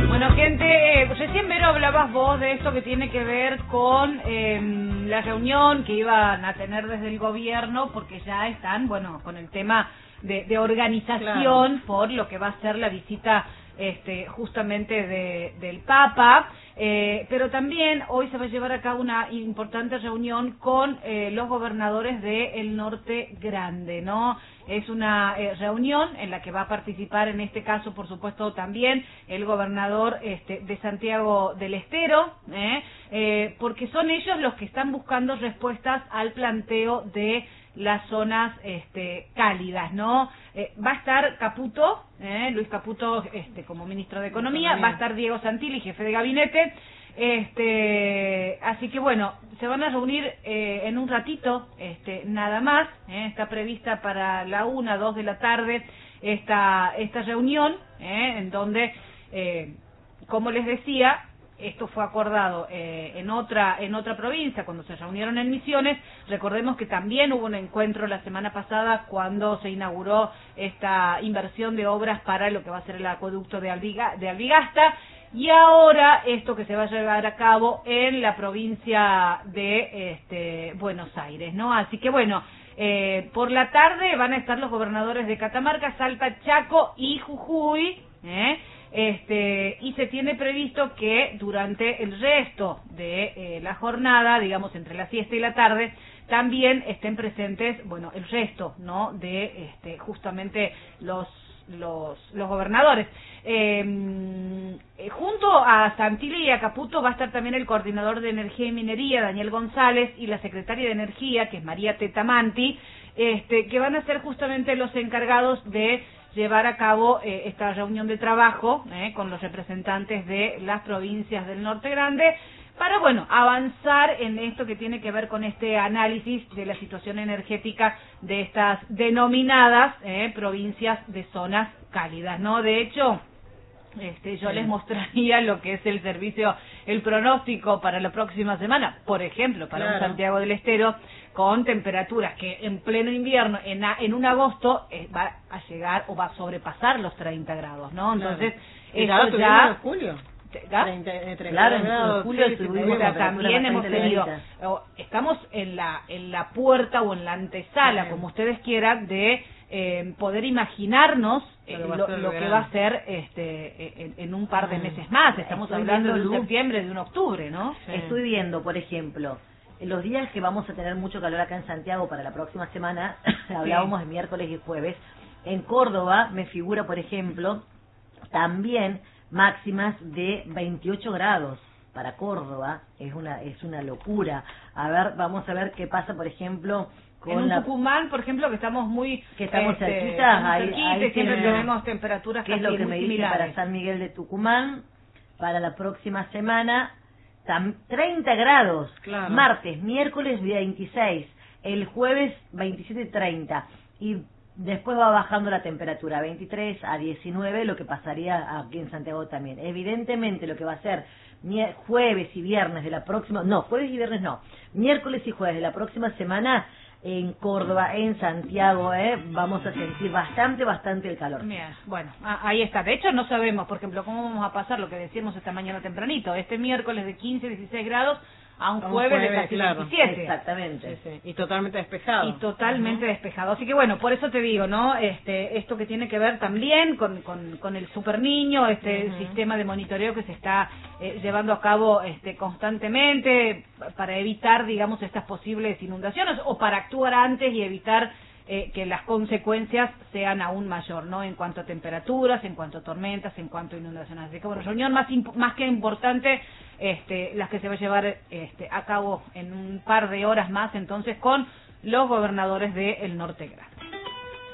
Bueno, gente, recién Vero hablabas vos de esto que tiene que ver con la reunión que iban a tener desde el gobierno, porque ya están, bueno, con el tema de organización, claro, por lo que va a ser la visita justamente del Papa, pero también hoy se va a llevar a cabo una importante reunión con los gobernadores del Norte Grande, ¿no? Es una reunión en la que va a participar, en este caso, por supuesto, también el gobernador de Santiago del Estero, porque son ellos los que están buscando respuestas al planteo de las zonas cálidas, ¿no? Va a estar Caputo, Luis Caputo, como ministro de Economía, va a estar Diego Santilli, jefe de gabinete, así que bueno, se van a reunir en un ratito, nada más, está prevista para la 1, 2 de la tarde esta reunión, en donde, como les decía, esto fue acordado en otra provincia cuando se reunieron en Misiones. Recordemos que también hubo un encuentro la semana pasada cuando se inauguró esta inversión de obras para lo que va a ser el acueducto de Albigasta, y ahora esto que se va a llevar a cabo en la provincia de Buenos Aires, ¿no? Así que bueno, por la tarde van a estar los gobernadores de Catamarca, Salta, Chaco y Jujuy, y se tiene previsto que durante el resto de la jornada, digamos entre la siesta y la tarde, también estén presentes, bueno, el resto, ¿no?, de justamente los gobernadores. Junto a Santilli y a Caputo va a estar también el coordinador de Energía y Minería, Daniel González, y la secretaria de Energía, que es María Tetamanti, que van a ser justamente los encargados de llevar a cabo esta reunión de trabajo con los representantes de las provincias del Norte Grande para, bueno, avanzar en esto que tiene que ver con este análisis de la situación energética de estas denominadas provincias de zonas cálidas, ¿no? De hecho, yo les mostraría lo que es el servicio, el pronóstico para la próxima semana, por ejemplo, para un Santiago del Estero, con temperaturas que en pleno invierno, en un agosto, va a llegar o va a sobrepasar los 30 grados, ¿no? Entonces, esto ya... en julio. 30 claro, grados, en julio también hemos tenido, estamos en la puerta o en la antesala, como ustedes quieran, de poder imaginarnos lo que va a ser en un par de meses más. Estamos hablando de un septiembre, de un octubre, ¿no? Sí. Estoy viendo, por ejemplo, en los días que vamos a tener mucho calor acá en Santiago para la próxima semana, hablábamos de miércoles y jueves, en Córdoba me figura, por ejemplo, también máximas de 28 grados para Córdoba. Es una locura. A ver, vamos a ver qué pasa, por ejemplo, con Tucumán, por ejemplo, que estamos cerquitas, ahí siempre tenemos temperaturas que es lo que me dice para San Miguel de Tucumán, para la próxima semana 30 grados, martes, miércoles 26, el jueves 27 y 30, y después va bajando la temperatura, 23 a 19, lo que pasaría aquí en Santiago también. Evidentemente lo que va a ser jueves y viernes de la próxima, miércoles y jueves de la próxima semana, en Córdoba, en Santiago, vamos a sentir bastante el calor. Bien, bueno, ahí está. De hecho, no sabemos, por ejemplo, cómo vamos a pasar lo que decíamos esta mañana tempranito. Este miércoles de 15, 16 grados a un jueves de casi 27. Exactamente. Sí. Y totalmente despejado. Y totalmente despejado. Así que bueno, por eso te digo, ¿no? Esto que tiene que ver también con el super niño, sistema de monitoreo que se está llevando a cabo constantemente para evitar, digamos, estas posibles inundaciones o para actuar antes y evitar que las consecuencias sean aún mayor, ¿no? En cuanto a temperaturas, en cuanto a tormentas, en cuanto a inundaciones. Así que bueno, reunión más que importante, las que se va a llevar a cabo en un par de horas más, entonces, con los gobernadores del Norte Grande.